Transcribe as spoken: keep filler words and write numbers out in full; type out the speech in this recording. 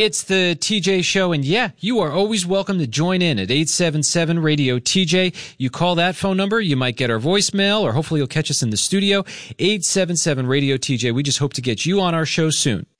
It's the T J Show, and yeah, you are always welcome to join in at eight seven seven radio T J. You call that phone number, you might get our voicemail, or hopefully you'll catch us in the studio, eight seven seven radio T J. We just hope to get you on our show soon.